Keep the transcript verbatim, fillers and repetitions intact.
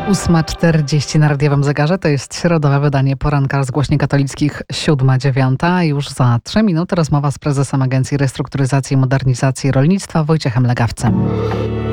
ósma czterdzieści na radiowym zegarze. To jest środowe wydanie poranka Rozgłośni Katolickich, siódma dziewiąta. Już za trzy minuty rozmowa z prezesem Agencji Restrukturyzacji i Modernizacji Rolnictwa Wojciechem Legawcem.